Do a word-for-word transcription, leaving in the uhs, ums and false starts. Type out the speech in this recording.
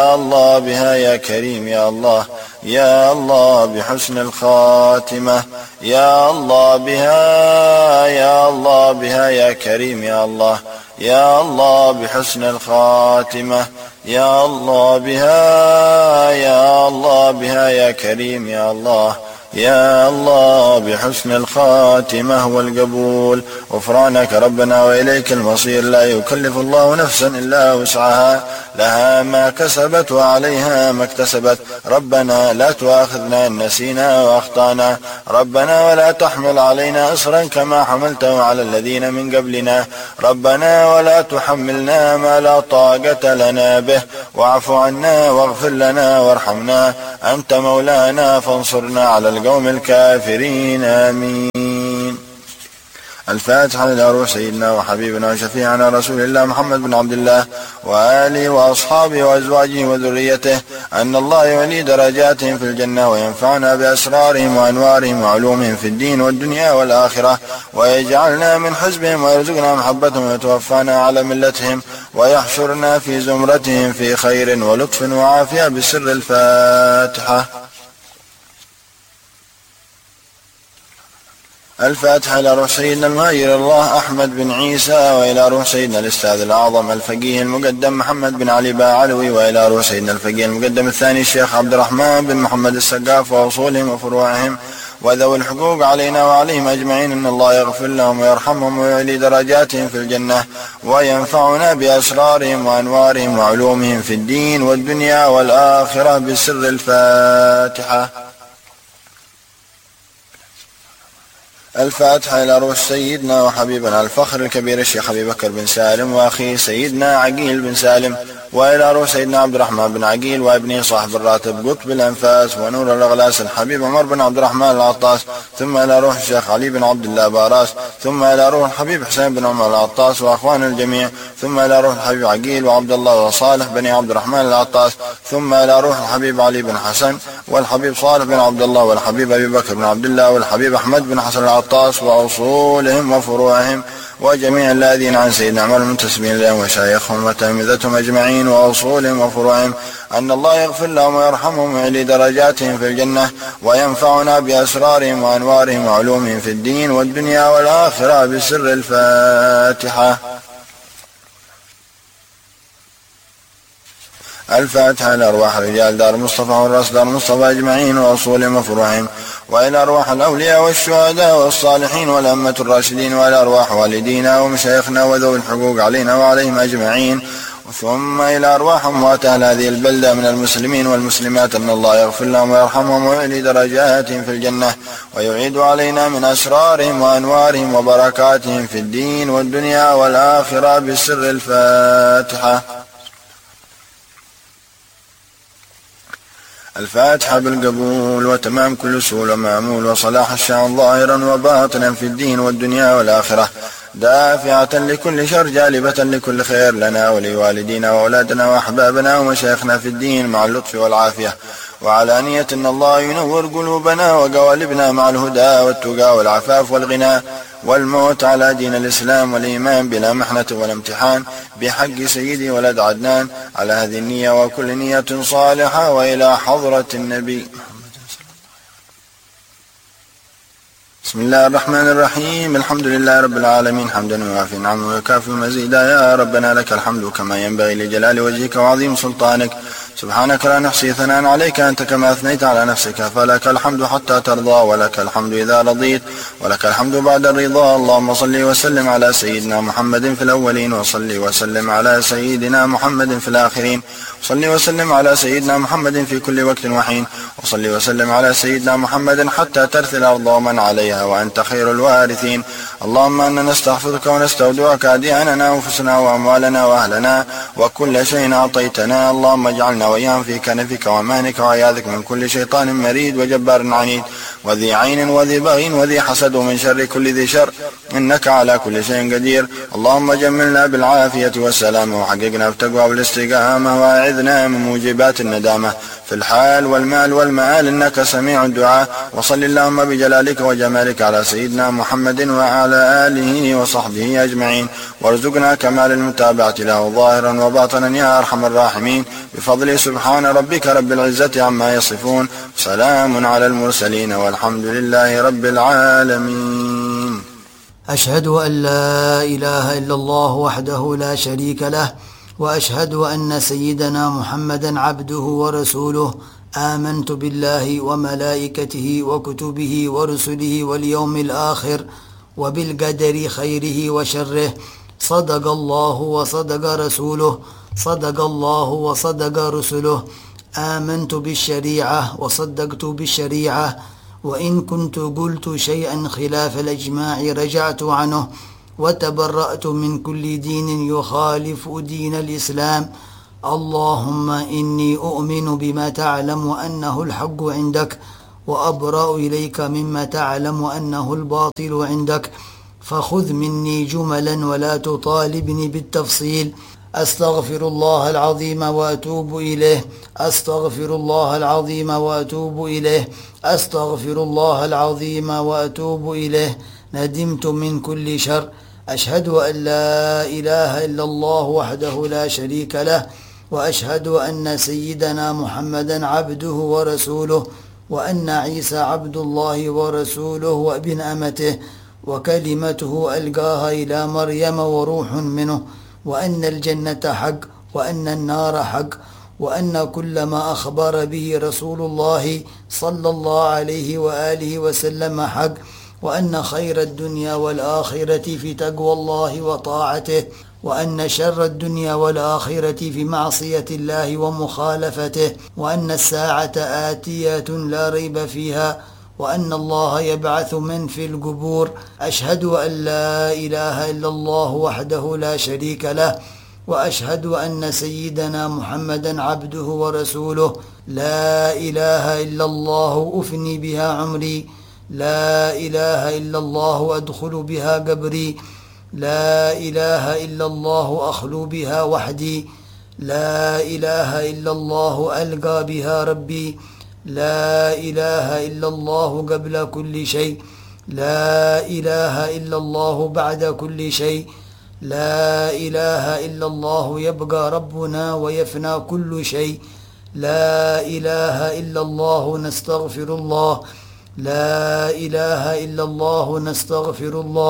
الله بها يا كريم يا الله، يا الله بحسن الخاتمة، يا الله بها، يا الله بها يا كريم يا الله، يا الله بحسن الخاتمة، يا الله بها، يا الله بها يا كريم يا الله، يا الله بحسن الخاتمة والقبول. غفرانك ربنا وإليك المصير، لا يكلف الله نفسا إلا وسعها، لها ما كسبت وعليها ما اكتسبت. ربنا لا تؤاخذنا إن نسينا وأخطأنا، ربنا ولا تحمل علينا إصرا كما حملته على الذين من قبلنا، ربنا ولا تحملنا ما لا طاقة لنا به، واعف عنا واغفر لنا وارحمنا، أنت مولانا فانصرنا على القوم الكافرين، آمين. الفاتحة إلى روح سيدنا وحبيبنا وشفيعنا رسول الله محمد بن عبد الله وآله وأصحابه وأزواجه وذريته، أن الله يولي درجاتهم في الجنة وينفعنا بأسرارهم وأنوارهم وعلومهم في الدين والدنيا والآخرة، ويجعلنا من حزبهم ويرزقنا محبتهم ويتوفانا على ملتهم ويحشرنا في زمرتهم في خير ولطف وعافية بسر الفاتحة. الفاتحة إلى روح سيدنا المهير الله أحمد بن عيسى، وإلى روح سيدنا الأستاذ الأعظم الفقيه المقدم محمد بن علي باعلوي، وإلى روح سيدنا الفقيه المقدم الثاني الشيخ عبد الرحمن بن محمد السقاف وأصولهم وفروعهم وذوي الحقوق علينا وعليهم أجمعين، إن الله يغفر لهم ويرحمهم ويعلي درجاتهم في الجنة وينفعنا بأسرارهم وأنوارهم وعلومهم في الدين والدنيا والآخرة بسر الفاتحة. الفاتحة إلى روح سيدنا وحبيبنا الفخر الكبير الشيخ أبي بكر بن سالم وأخيه سيدنا عقيل بن سالم، وإلى روح سيدنا عبد الرحمن بن عقيل وابنه صاحب الراتب قطب الأنفاس ونور الأغلاس الحبيب عمر بن عبد الرحمن العطاس، ثم إلى روح الشيخ علي بن عبد الله باراس، ثم إلى روح الحبيب حسين بن عمر العطاس وأخوان الجميع، ثم إلى روح الحبيب عقيل وعبد الله وصالح بن عبد الرحمن العطاس، ثم إلى روح الحبيب علي بن حسن والحبيب صالح بن عبد الله والحبيب أبي بكر بن عبد الله والحبيب أحمد بن حسن العطاس وأصولهم وفروعهم وجميع الذين عن سيدنا عمر المنتسبين لهم وشايخهم وتلامذتهم أجمعين وأصولهم وفروعهم، أن الله يغفر لهم ويرحمهم ويعلي درجاتهم في الجنة وينفعنا بأسرارهم وأنوارهم وعلومهم في الدين والدنيا والآخرة بسر الفاتحة. الفاتحة إلى أرواح رجال دار مصطفى والرأس دار مصطفى أجمعين وأصولهم وفروعهم، وإلى أرواح الأولياء والشهداء والصالحين والأمة الراشدين، وإلى أرواح والدينا ومشايخنا وذوي الحقوق علينا وعليهم أجمعين، ثم إلى أرواح أموات أهل هذه البلدة من المسلمين والمسلمات، أن الله يغفر لهم ويرحمهم ويعلي درجاتهم في الجنة ويعيد علينا من أسرارهم وأنوارهم وبركاتهم في الدين والدنيا والآخرة بسر الفاتحة. الفاتحة بالقبول وتمام كل سهول ومعمول وصلاح الشأن ظاهرا وباطنا في الدين والدنيا والآخرة، دافعة لكل شر جالبة لكل خير لنا ولوالدينا وأولادنا وأحبابنا ومشايخنا في الدين مع اللطف والعافية وعلانية، أن الله ينور قلوبنا وقوالبنا مع الهدى والتقى والعفاف والغنى والموت على دين الإسلام والإيمان بلا محنة ولا امتحان، بحق سيدي ولد عدنان، على هذه النية وكل نية صالحة، وإلى حضرة النبي. بسم الله الرحمن الرحيم، الحمد لله رب العالمين، حمدا يوافي نعمه ويكافئ مزيدا، يا ربنا لك الحمد كما ينبغي لجلال وجهك وعظيم سلطانك، سبحانك لا نحصي ثناء عليك أنت كما أثنيت على نفسك، فلك الحمد حتى ترضى، ولك الحمد إذا رضيت، ولك الحمد بعد الرضا. اللهم صل وسلم على سيدنا محمد في الأولين، وصل وسلم على سيدنا محمد في الآخرين، وصل وسلم على سيدنا محمد في كل وقت وحين، وصل وسلم على سيدنا محمد حتى ترث الأرض ومن عليها وأنت خير الوارثين. اللهم أننا نستحفظك ونستودعك أدياننا وأنفسنا وأموالنا وأهلنا وكل شيء أعطيتنا. اللهم اجعلنا وإياهم في كنفك وأمانك وعياذك من كل شيطان مريد وجبار عنيد وذي عين وذي بغي وذي حسد ومن شر كل ذي شر. إنك على كل شيء قدير. اللهم جملنا بالعافية والسلامة وحققنا بالتقوى والاستقامة وأعذنا من موجبات الندامة في الحال والمال والمآل إنك سميع الدعاء. وصل اللهم بجلالك وجمالك على سيدنا محمد وعلى آله وصحبه أجمعين وارزقنا كمال المتابعة له ظاهرا وباطنا يا أرحم الراحمين بفضل سبحان ربك رب العزة عما يصفون سلام على المرسلين والحمد لله رب العالمين. أشهد أن لا إله إلا الله وحده لا شريك له وأشهد أن سيدنا محمدا عبده ورسوله. آمنت بالله وملائكته وكتبه ورسله واليوم الآخر وبالقدر خيره وشره. صدق الله وصدق رسوله صدق الله وصدق رسله. آمنت بالشريعة وصدقت بالشريعة وإن كنت قلت شيئا خلاف الإجماع رجعت عنه وتبرأت من كل دين يخالف دين الإسلام. اللهم إني أؤمن بما تعلم أنه الحق عندك وأبرأ إليك مما تعلم أنه الباطل عندك فخذ مني جملا ولا تطالبني بالتفصيل. أستغفر الله العظيم وأتوب إليه أستغفر الله العظيم وأتوب إليه أستغفر الله العظيم وأتوب إليه. ندمت من كل شر. أشهد أن لا إله إلا الله وحده لا شريك له وأشهد أن سيدنا محمدا عبده ورسوله وأن عيسى عبد الله ورسوله وابن أمته وكلمته ألقاها إلى مريم وروح منه وأن الجنة حق وأن النار حق وأن كل ما أخبر به رسول الله صلى الله عليه وآله وسلم حق وأن خير الدنيا والآخرة في تقوى الله وطاعته وأن شر الدنيا والآخرة في معصية الله ومخالفته وأن الساعة آتية لا ريب فيها وأن الله يبعث من في القبور. أشهد أن لا إله إلا الله وحده لا شريك له وأشهد أن سيدنا محمدا عبده ورسوله. لا إله إلا الله أفني بها عمري لا إله إلا الله أدخل بها قبري لا إله إلا الله أخلو بها وحدي لا إله إلا الله ألقى بها ربي لا إله إلا الله قبل كل شيء لا إله إلا الله بعد كل شيء لا إله إلا الله يبقى ربنا ويفنى كل شيء لا إله إلا الله نستغفر الله لا إله إلا الله نستغفر الله.